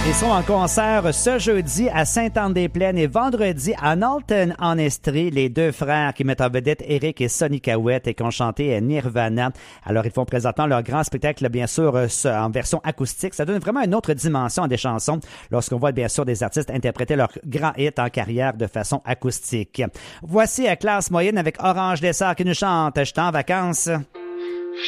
Ils sont en concert ce jeudi à Sainte-Anne-des-Plaines et vendredi à Knowlton-en-Estrie. Les deux frères qui mettent en vedette Eric et Sonny Cahouette et qui ont chanté Nirvana. Alors, ils font présentement leur grand spectacle, bien sûr, en version acoustique. Ça donne vraiment une autre dimension à des chansons lorsqu'on voit, bien sûr, des artistes interpréter leurs grands hits en carrière de façon acoustique. Voici à classe moyenne avec Orange Dessert qui nous chante « Je suis en vacances ».